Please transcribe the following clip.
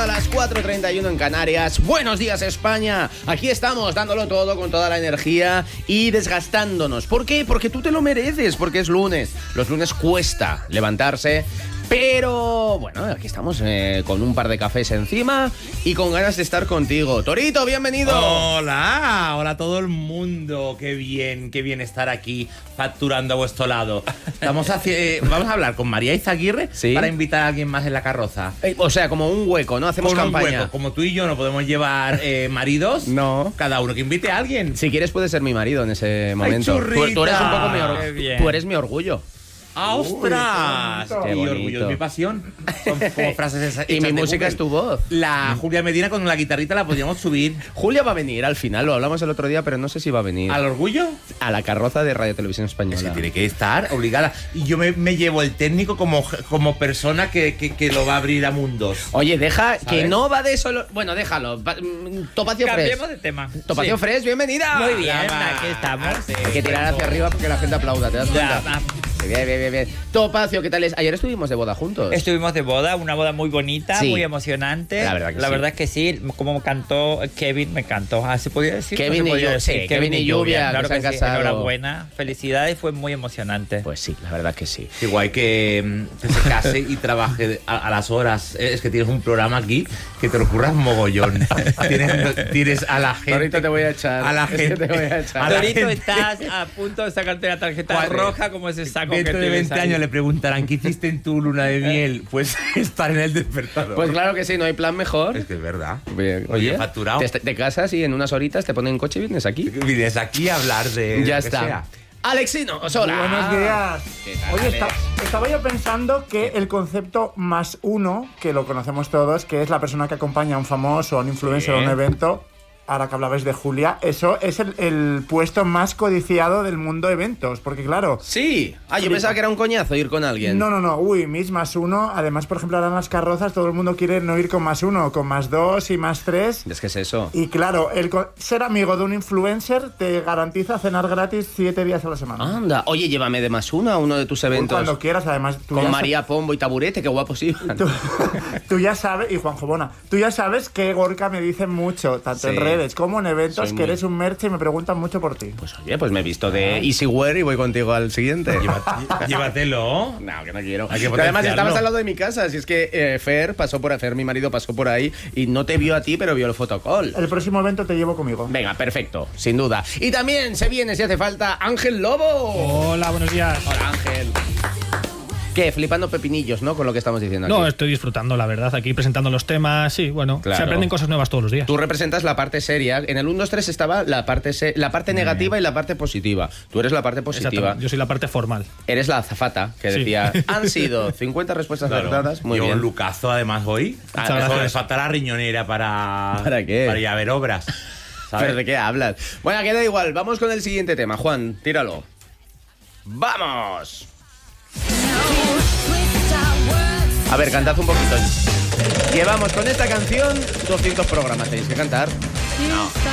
a las 4:31 en Canarias. Buenos días, España. Aquí estamos dándolo todo con toda la energía y desgastándonos. ¿Por qué? Porque tú te lo mereces, porque es lunes. Los lunes cuesta levantarse. Pero, bueno, aquí estamos con un par de cafés encima y con ganas de estar contigo. Torito, bienvenido. Hola a todo el mundo. Qué bien estar aquí facturando a vuestro lado. Vamos a hablar con María Izaguirre, ¿sí?, para invitar a alguien más en la carroza. O sea, como un hueco, ¿no? Hacemos campaña. Un hueco. Como tú y yo no podemos llevar maridos, no. Cada uno que invite a alguien. Si quieres puedes ser mi marido en ese momento. Ay, tú eres un poco mi orgullo. Tú eres mi orgullo. ¡Ah, ostras! Qué mi orgullo es mi pasión. Son como frases y mi música es tu voz. La Julia Medina con la guitarrita la podríamos subir. Julia va a venir al final, lo hablamos el otro día, pero no sé si va a venir. ¿Al orgullo? A la carroza de Radio Televisión Española. Es que tiene que estar obligada. Y yo me llevo el técnico como persona que lo va a abrir a mundos. Oye, deja, ¿sabes? Que no va de solo... Bueno, déjalo. Topacio Fresh. Cambiemos de tema. Topacio Fresh, bienvenida. Muy bien, aquí estamos. Hay que tirar hacia arriba porque la gente aplauda, ¿te das cuenta? Bien. Topacio, ¿qué tal es? Ayer estuvimos de boda juntos. Estuvimos de boda, una boda muy bonita, sí, muy emocionante. La verdad que sí. Como cantó Kevin, me encantó. ¿Se podía decir? Kevin y Lluvia, claro que se han sí. casado. Enhorabuena, felicidades, fue muy emocionante. Pues sí, la verdad que sí. Qué guay que se case y trabaje a las horas. Es que tienes un programa aquí que te lo curras mogollón. tienes a la gente. Ahorita te voy a echar. A la gente. Ahorita estás a punto de sacarte la tarjeta roja como ese saco. Dentro de 20 años le preguntarán ¿qué hiciste en tu luna de miel? Pues estar en el despertador. Pues claro que sí, no hay plan mejor. Es que es verdad. Oye, facturado. Te casas y en unas horitas te ponen coche y vienes aquí. Vienes aquí a hablar de... Ya está. Alexino, hola. Buenos días. Oye, estaba yo pensando que el concepto más uno, que lo conocemos todos, que es la persona que acompaña a un famoso, a un influencer, a un evento. Ahora que hablabais de Julia, eso es el puesto más codiciado del mundo de eventos, porque claro... Sí. Yo pensaba que era un coñazo ir con alguien. No. Uy, mis más uno. Además, por ejemplo, ahora en las carrozas todo el mundo quiere no ir con más uno, con más dos y más tres. Es que es eso. Y claro, ser amigo de un influencer te garantiza cenar gratis 7 días a la semana. Anda. Oye, llévame de más uno a uno de tus eventos. Cuando quieras, además... Con María Pombo y Taburete, qué guapos iban. Tú ya sabes, y Juanjo Bona, tú ya sabes que Gorka me dice mucho, tanto en redes como en eventos, que eres un merch y me preguntan mucho por ti. Pues oye, pues me he visto de Easyware y voy contigo al siguiente. Llévatelo. No, que no quiero. Pero además estabas al lado de mi casa, si es que Fer, mi marido pasó por ahí y no te vio a ti, pero vio el fotocall. El próximo evento te llevo conmigo. Venga, perfecto, sin duda. Y también se viene, si hace falta, Ángel Lobo. Hola, buenos días. Hola, Ángel. ¿Qué? Flipando pepinillos, ¿no? Con lo que estamos diciendo aquí. No, estoy disfrutando, la verdad, aquí presentando los temas. Sí, bueno, claro. Se aprenden cosas nuevas todos los días. Tú representas la parte seria. En el 1, 2, 3 estaba la parte negativa y la parte positiva. Tú eres la parte positiva. Yo soy la parte formal. Eres la azafata, que decía, han sido 50 respuestas acertadas. Muy bien. Un lucazo, además, hoy. Les falta la riñonera para... ¿Para qué? Para ir a ver obras. ¿Sabes de qué hablas? Bueno, queda igual. Vamos con el siguiente tema. Juan, tíralo. ¡Vamos! A ver, cantad un poquito. Llevamos con esta canción 200 programas. ¿Tenéis que cantar? No.